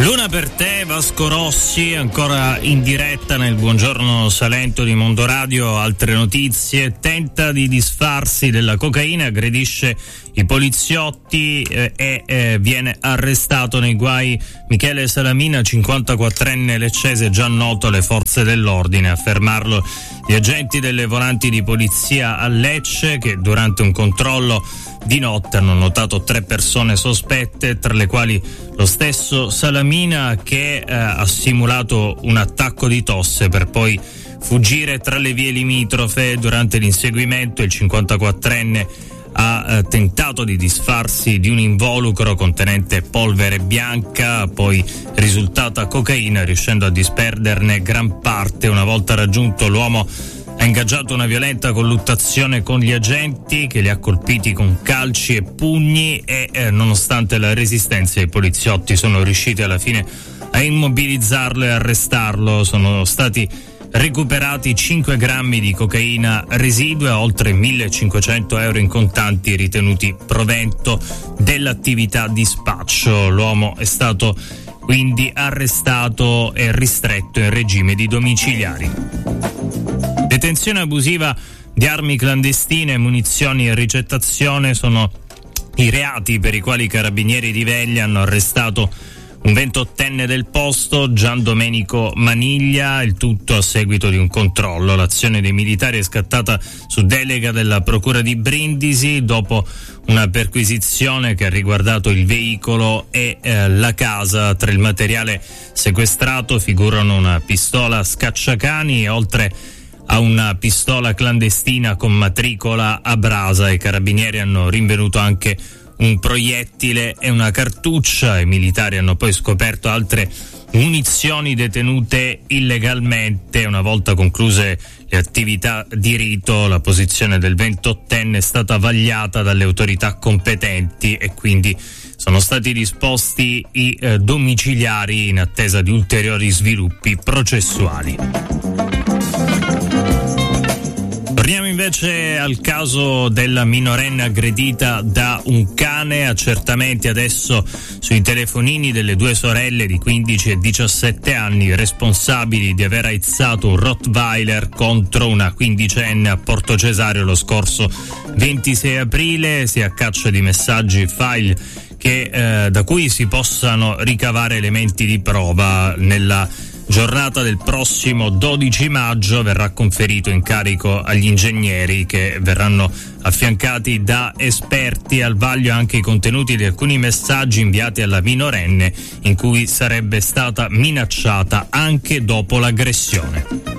Luna per te, Vasco Rossi, ancora in diretta nel Buongiorno Salento di Mondo Radio. Altre notizie: tenta di disfarsi della cocaina, aggredisce i poliziotti e viene arrestato nei guai Michele Salamina, 54enne leccese, già noto alle forze dell'ordine. A fermarlo gli agenti delle volanti di polizia a Lecce, che durante un controllo di notte hanno notato 3 persone sospette, tra le quali lo stesso Salamina, che ha simulato un attacco di tosse per poi fuggire tra le vie limitrofe. Durante l'inseguimento il 54enne ha tentato di disfarsi di un involucro contenente polvere bianca, poi risultata cocaina, riuscendo a disperderne gran parte. Una volta raggiunto, l'uomo ha ingaggiato una violenta colluttazione con gli agenti, che li ha colpiti con calci e pugni e nonostante la resistenza, i poliziotti sono riusciti alla fine a immobilizzarlo e arrestarlo. Sono stati recuperati 5 grammi di cocaina residua, oltre 1.500 euro in contanti ritenuti provento dell'attività di spaccio. L'uomo è stato quindi arrestato e ristretto in regime di domiciliari. Detenzione abusiva di armi clandestine, munizioni e ricettazione sono i reati per i quali i carabinieri di Veglia hanno arrestato un 28enne del posto, Gian Domenico Maniglia, il tutto a seguito di un controllo. L'azione dei militari è scattata su delega della Procura di Brindisi dopo una perquisizione che ha riguardato il veicolo e la casa. Tra il materiale sequestrato figurano una pistola scacciacani e, oltre a una pistola clandestina con matricola a brasa, i carabinieri hanno rinvenuto anche un proiettile e una cartuccia. I militari hanno poi scoperto altre munizioni detenute illegalmente. Una volta concluse le attività di rito, la posizione del 28enne è stata vagliata dalle autorità competenti e quindi sono stati disposti i domiciliari in attesa di ulteriori sviluppi processuali. Torniamo invece al caso della minorenne aggredita da un cane. Accertamenti adesso sui telefonini delle 2 sorelle di 15 e 17 anni responsabili di aver aizzato un Rottweiler contro una quindicenne a Porto Cesario lo scorso 26 aprile. Si è a caccia di messaggi, file che da cui si possano ricavare elementi di prova. Nella giornata del prossimo 12 maggio verrà conferito incarico agli ingegneri, che verranno affiancati da esperti. Al vaglio anche i contenuti di alcuni messaggi inviati alla minorenne in cui sarebbe stata minacciata anche dopo l'aggressione.